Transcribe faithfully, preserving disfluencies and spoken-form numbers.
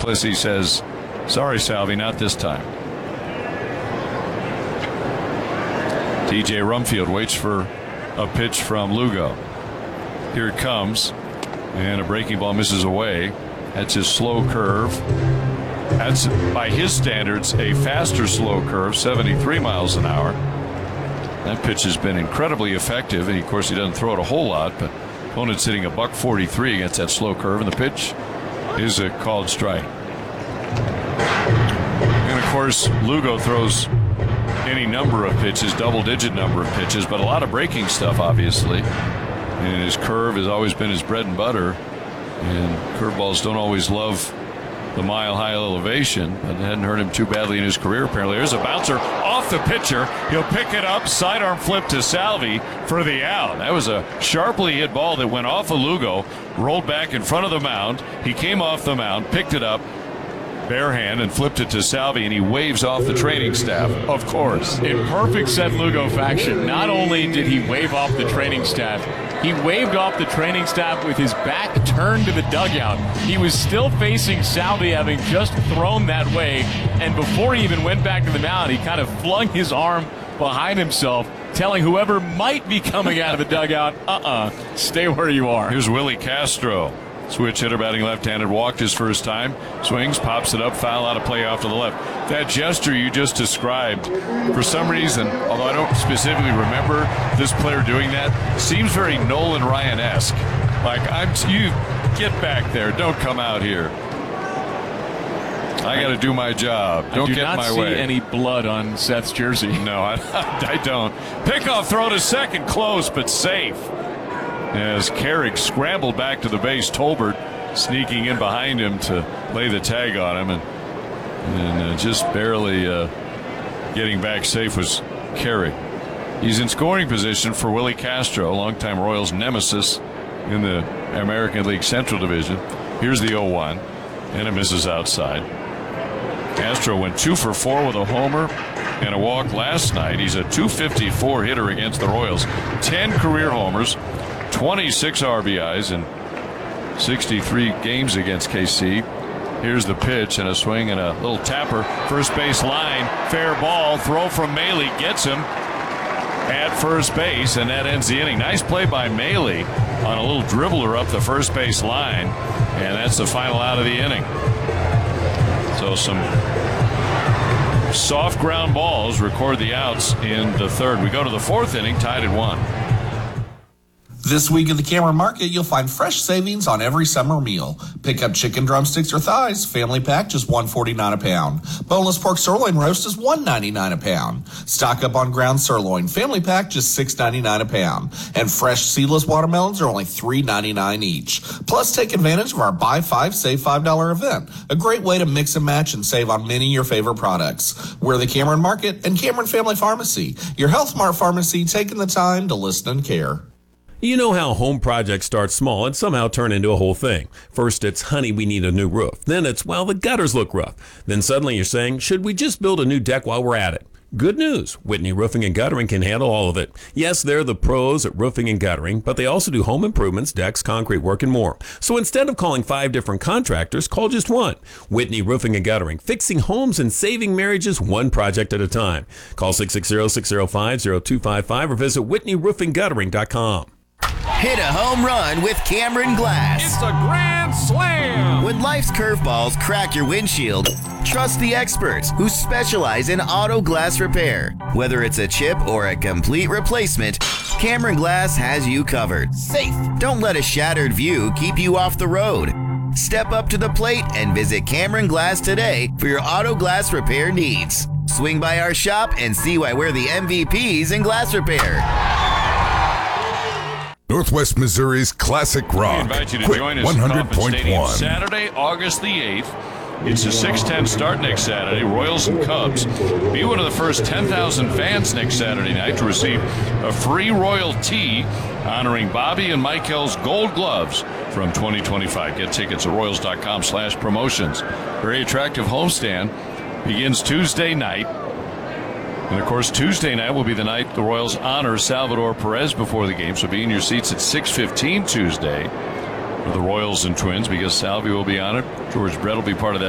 Plessy says, sorry, Salvi, not this time. T J Rumfield waits for a pitch from Lugo. Here it comes. And a breaking ball misses away. That's his slow curve. That's, by his standards, a faster slow curve, seventy-three miles an hour. That pitch has been incredibly effective, and of course he doesn't throw it a whole lot, but opponent's hitting a buck forty-three against that slow curve, and the pitch is a called strike. And of course, Lugo throws any number of pitches, double-digit number of pitches, but a lot of breaking stuff, obviously. And his curve has always been his bread and butter, and curveballs don't always love the mile-high elevation, but it hadn't hurt him too badly in his career, apparently. There's a bouncer off the pitcher. He'll pick it up, sidearm flip to Salvi for the out. That was a sharply hit ball that went off of Lugo, rolled back in front of the mound. He came off the mound, picked it up, bare hand, and flipped it to Salvi, and he waves off the training staff, of course. In perfect Seth Lugo fashion, not only did he wave off the training staff, he waved off the training staff with his back turned to the dugout. He was still facing Salvi, having just thrown that way, and before he even went back to the mound, he kind of flung his arm behind himself, telling whoever might be coming out of the dugout, uh-uh, stay where you are. Here's Willie Castro. Switch hitter, batting left-handed, walked his first time, swings, pops it up, foul out of play off to the left. That gesture you just described, for some reason, although I don't specifically remember this player doing that, seems very Nolan Ryan-esque. Like, I'm, you get back there, don't come out here. I got to do my job. Don't do get in my way. I do not see any blood on Seth's jersey. No, I, I don't. Pickoff throw to second, close but safe. As Carrick scrambled back to the base, Tolbert sneaking in behind him to lay the tag on him, and, and uh, just barely uh, getting back safe was Carrick. He's in scoring position for Willie Castro, longtime Royals nemesis in the American League Central Division. Here's the oh one, and it misses outside. Castro went two for four with a homer and a walk last night. He's a two fifty-four hitter against the Royals. ten career homers, twenty-six R B Is in sixty-three games against K C. Here's the pitch and a swing and a little tapper. First base line, fair ball. Throw from Maile gets him at first base, and that ends the inning. Nice play by Maile on a little dribbler up the first base line, and that's the final out of the inning. So some soft ground balls record the outs in the third. We go to the fourth inning, tied at one. This week at the Cameron Market, you'll find fresh savings on every summer meal. Pick up chicken drumsticks or thighs, family pack, just one forty-nine a pound. Boneless pork sirloin roast is one ninety-nine a pound. Stock up on ground sirloin, family pack, just six ninety-nine a pound. And fresh seedless watermelons are only three ninety-nine each. Plus, take advantage of our buy five, save five dollar event. A great way to mix and match and save on many of your favorite products. We're the Cameron Market and Cameron Family Pharmacy, your Health Mart pharmacy, taking the time to listen and care. You know how home projects start small and somehow turn into a whole thing. First it's, honey, we need a new roof. Then it's, well, the gutters look rough. Then suddenly you're saying, should we just build a new deck while we're at it? Good news. Whitney Roofing and Guttering can handle all of it. Yes, they're the pros at roofing and guttering, but they also do home improvements, decks, concrete work, and more. So instead of calling five different contractors, call just one. Whitney Roofing and Guttering, fixing homes and saving marriages one project at a time. Call six six zero, six zero five, zero two five five or visit whitney roofing guttering dot com. Hit a home run with Cameron Glass. It's a grand slam! When life's curveballs crack your windshield, trust the experts who specialize in auto glass repair. Whether it's a chip or a complete replacement, Cameron Glass has you covered. Safe. Don't let a shattered view keep you off the road. Step up to the plate and visit Cameron Glass today for your auto glass repair needs. Swing by our shop and see why we're the M V Ps in glass repair. Northwest Missouri's classic rock. We invite you to Quick join us one hundred at Kauffman point Stadium one. Saturday, August the eighth. It's a six ten start next Saturday, Royals and Cubs. Be one of the first ten thousand fans next Saturday night to receive a free Royal tee honoring Bobby and Michael's gold gloves from twenty twenty-five. Get tickets at royals dot com slash promotions. Very attractive homestand. Begins Tuesday night. And, of course, Tuesday night will be the night the Royals honor Salvador Perez before the game. So be in your seats at six fifteen Tuesday for the Royals and Twins, because Salvi will be honored. George Brett will be part of that